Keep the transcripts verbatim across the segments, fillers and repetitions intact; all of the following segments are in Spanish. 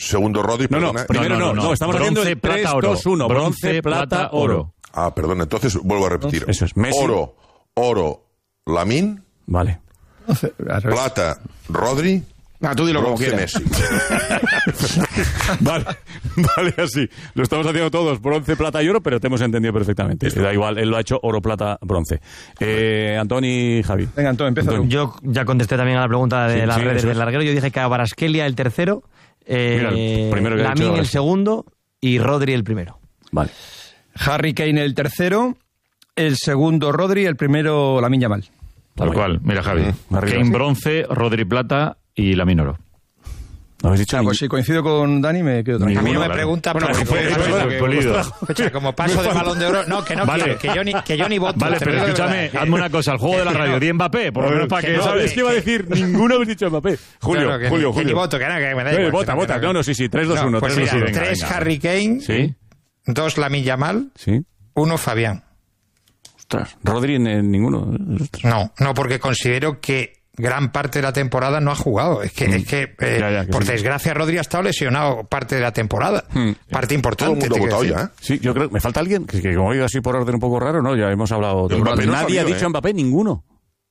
Segundo Rodri, No, no, perdona. primero no, no, no, no, estamos bronce, haciendo el plata, tres, oro. dos, uno. Bronce, plata, oro. Ah, perdón, entonces vuelvo a repetir. Eso es, Messi. Oro, oro, Lamine. Vale. Plata, Rodri. Ah, tú dilo como Bronce, quieras. Messi. Vale, vale, así. Lo estamos haciendo todos, bronce, plata y oro, pero te hemos entendido perfectamente. Da igual, él lo ha hecho oro, plata, bronce. Eh, Antoni y Javi. Venga, Antón, empieza tú. Yo ya contesté también a la pregunta de Sí, las sí, redes eso del es. larguero. Yo dije que Kvaratskhelia el tercero, eh, Mira, el primero que ha dicho Lamine el es- segundo y Rodri el primero. Vale. Harry Kane el tercero, el segundo Rodri, el primero Lamine Yamal. Tal cual. Mira, Javi. Arriba, Kane sí. bronce, Rodri plata y Lamine oro. ¿No habéis dicho Ah, ni- pues si coincido con Dani me quedo A mí tranquilo. no me Claro. pregunta, Bueno, pero que fue- como fue- paso- fue polido. escucha, como paso de Balón de Oro, no, que no Vale. quiero, que yo ni, que yo ni voto. Vale, te pero lo digo de escúchame, verdad. hazme una cosa, el juego de la radio, di Mbappé, por lo menos para que... No, ¿sabes? es que iba a decir, ninguno habéis dicho Mbappé. Julio, Claro, que Julio, ni, que ni Julio. voto, que nada, que me da Eh, igual, vota, que vota. me da No, no, sí, sí, tres, dos, uno. Pues tres, mira, dos, uno. tres Venga. Harry Kane, Sí, dos Lamine Yamal, sí. uno Fabián. Ostras, Rodri en, en ninguno. Ostras. No, no, porque considero que gran parte de la temporada no ha jugado. Es que, es que, eh, Ya, ya, que por sí. desgracia, Rodri ha estado lesionado parte de la temporada. Hmm. Parte importante. Todo el mundo ha te quiero votado decir. ya, ¿eh? Sí, yo creo que me falta alguien, que, que como he ido así por orden un poco raro, ¿no? Ya hemos hablado. Pero Mbappé no Nadie sabía, ha dicho ¿eh? Mbappé, ninguno.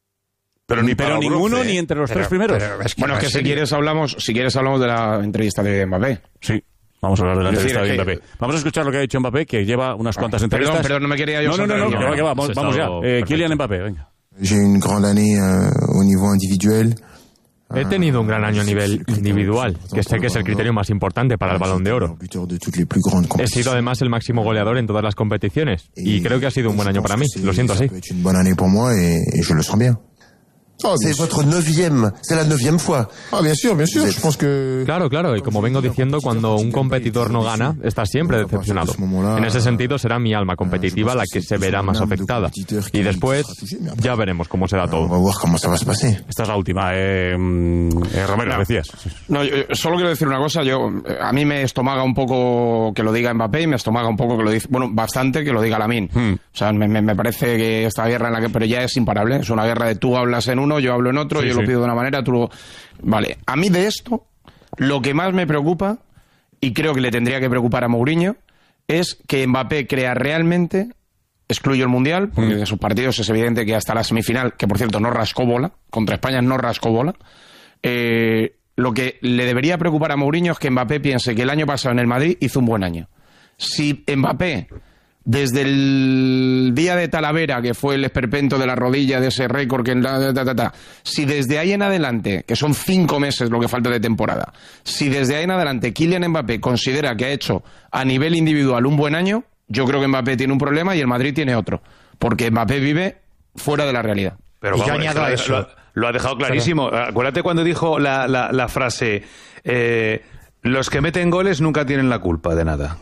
Pero ni Pero para ninguno bronce, ni ¿eh? entre los Pero- tres primeros. pero es que Bueno, no es que es si serio. quieres hablamos, si quieres hablamos de la entrevista de Mbappé. Sí. Vamos a hablar de la Es decir, entrevista de es que- Mbappé. Vamos a escuchar lo que ha dicho Mbappé, que lleva unas cuantas Perdón, entrevistas. perdón, no me quería yo No, no, no, saltar no, el que guión. va, que va, vamos, Eso vamos ya. está Eh, perfecto. Kylian Mbappé, venga. J'ai eu une grande année euh, au niveau individuel. He tenido un gran año a nivel individual, que sé que es el criterio más importante para el Balón de Oro. Buteur de toutes les plus grandes He compétitions. sido además el máximo goleador en todas las competiciones y creo que ha sido un buen año para mí, lo siento así. Ça peut être une bonne année pour moi et, et je le sens bien. C'est votre neuvième, c'est la neuvième fois. Ah, bien sûr, bien sûr. Je pense que... Claro, claro, y como vengo diciendo, cuando un competidor no gana, está siempre decepcionado. En ese sentido, será mi alma competitiva la que se verá más afectada. Y después, ya veremos cómo se da On va todo. voir comment ça va se passer. Esta es la última. Eh, mm, eh, Romero, No. decías. No, yo, yo solo quiero decir una cosa. Yo eh, a mí me estomaga un poco que lo diga Mbappé y me estomaga un poco que lo diga, bueno, bastante que lo diga Lamine. Hmm. O sea, me, me, me parece que esta guerra en la que, pero ya es imparable. Es una guerra de tú hablas en uno, yo hablo en otro, Sí, yo sí. lo pido de una manera, tú lo... Vale. A mí de esto, lo que más me preocupa, y creo que le tendría que preocupar a Mourinho, es que Mbappé crea realmente, excluyo el Mundial, porque de sus partidos es evidente que hasta la semifinal, que por cierto no rascó bola, contra España no rascó bola, eh, lo que le debería preocupar a Mourinho es que Mbappé piense que el año pasado en el Madrid hizo un buen año. Si Mbappé, desde el día de Talavera, que fue el esperpento de la rodilla, de ese récord, que ta, ta, ta, ta, si desde ahí en adelante, que son cinco meses lo que falta de temporada, si desde ahí en adelante Kylian Mbappé considera que ha hecho a nivel individual un buen año, yo creo que Mbappé tiene un problema y el Madrid tiene otro, porque Mbappé vive fuera de la realidad. Pero Y yo vamos, añado lo, a ha- eso. lo ha- lo ha dejado clarísimo. Acuérdate cuando dijo la, la, la frase, eh, los que meten goles nunca tienen la culpa de nada.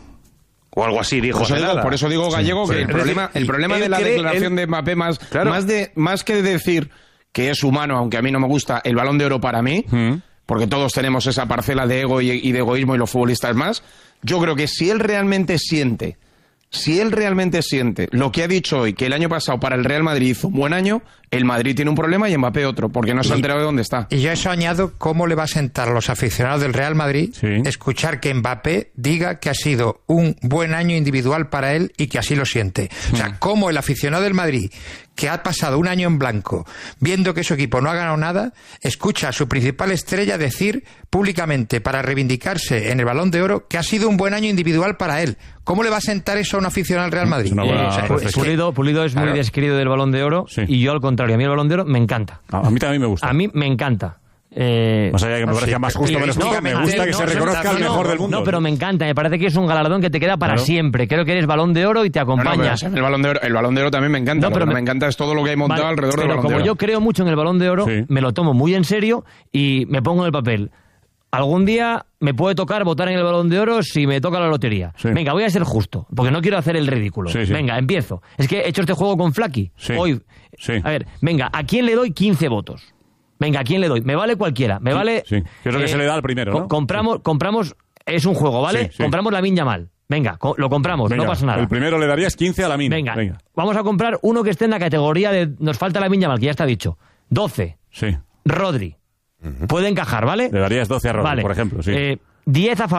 O algo así dijo. Por eso hace digo, nada. por eso digo Gallego, Sí. que el Es problema, decir, el problema él de la cree- declaración él- de Mbappé, más, Claro. más, de, más que decir que es humano, aunque a mí no me gusta, el Balón de Oro para mí, porque todos tenemos esa parcela de ego y, y de egoísmo y los futbolistas más, yo creo que si él realmente siente, si él realmente siente lo que ha dicho hoy, que el año pasado para el Real Madrid hizo un buen año, el Madrid tiene un problema y Mbappé otro, porque no se ha enterado de dónde está. Y yo a eso añado cómo le va a sentar a los aficionados del Real Madrid Sí. escuchar que Mbappé diga que ha sido un buen año individual para él y que así lo siente. O sea, cómo el aficionado del Madrid, que ha pasado un año en blanco, viendo que su equipo no ha ganado nada, escucha a su principal estrella decir públicamente, para reivindicarse en el Balón de Oro, que ha sido un buen año individual para él. ¿Cómo le va a sentar eso a un aficionado del Real Madrid? Es una buena O sea, reflexión. es que- Pulido, Pulido es muy Claro. desquerido del Balón de Oro Sí. y yo al contrario, a mí el Balón de Oro me encanta. A, a mí también me gusta. A mí me encanta. Eh, Más allá de que me no, parezca sí, más justo o menos justo, me periodísticamente, gusta que no, se no, reconozca al no, mejor del mundo. No, pero me encanta, me parece que es un galardón que te queda para Claro. siempre. Creo que eres Balón de Oro y te No, no, pero, acompaña. o sea, el, balón de oro, el Balón de Oro también me encanta, No, lo pero que me- me encanta es todo lo que hay montado Vale, alrededor del pero Balón como de Oro. yo creo mucho en el Balón de Oro, Sí. me lo tomo muy en serio y me pongo en el papel. Algún día me puede tocar votar en el Balón de Oro si me toca la lotería. Sí. Venga, voy a ser justo, porque no quiero hacer el ridículo. Sí, sí. Venga, empiezo. Es que he hecho este juego con Flaky. Sí. Hoy. Sí. A ver, venga, ¿a quién le doy quince votos? Venga, ¿a quién le doy? Me vale cualquiera. Me vale... Sí, que es lo que se le da al primero, co- ¿no? Compramos, compramos... Es un juego, ¿vale? Sí, sí. Compramos Lamine Yamal. Venga, co- lo compramos, Venga, no pasa nada. El primero le darías quince a la mina. Venga, vamos a comprar uno que esté en la categoría de... Nos falta Lamine Yamal, que ya está dicho. doce. Sí. Rodri. Puede encajar, ¿vale? Le darías doce a Rodri, Vale. por ejemplo, sí. Eh, diez a